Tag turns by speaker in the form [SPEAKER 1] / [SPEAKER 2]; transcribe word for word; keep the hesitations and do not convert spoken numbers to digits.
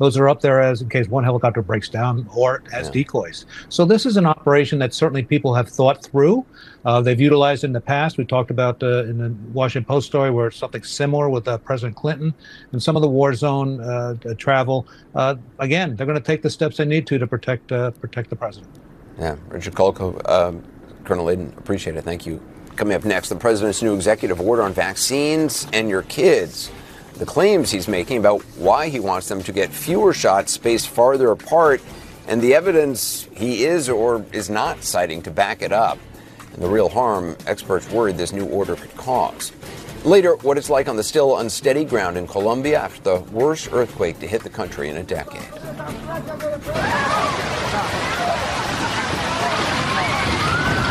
[SPEAKER 1] Those are up there as in case one helicopter breaks down or as yeah. decoys. So this is an operation that certainly people have thought through. Uh, they've utilized in the past. We talked about uh, in the Washington Post story where something similar with uh, President Clinton and some of the war zone uh, travel. Uh, again, they're going to take the steps they need to to protect uh, protect the president.
[SPEAKER 2] Yeah, Richard Kolko, um, Colonel Layden, appreciate it. Thank you. Coming up next, the president's new executive order on vaccines and your kids. The claims he's making about why he wants them to get fewer shots spaced farther apart, and the evidence he is or is not citing to back it up. And the real harm experts worried this new order could cause. Later, what it's like on the still unsteady ground in Colombia after the worst earthquake to hit the country in a decade.